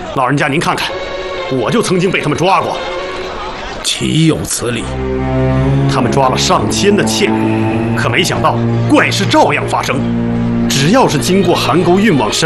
老人家您看看，我就曾经被他们抓过。 岂有此理！ 他们抓了上千的窃人，可没想到怪事照样发生。只要是经过邗沟运往神